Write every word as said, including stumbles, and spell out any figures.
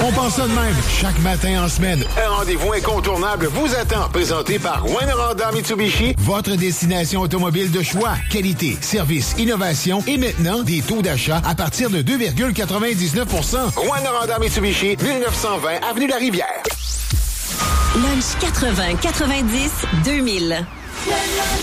On pense ça de même. Chaque matin en semaine, un rendez-vous incontournable vous attend. Présenté par Rwanda Mitsubishi, votre destination automobile de choix. Qualité, service, innovation et maintenant des taux d'achat à partir de deux virgule quatre-vingt-dix-neuf pour cent. Rwanda Mitsubishi, mille neuf cent vingt avenue La Rivière. Lunch quatre-vingts quatre-vingt-dix deux mille. Le lunch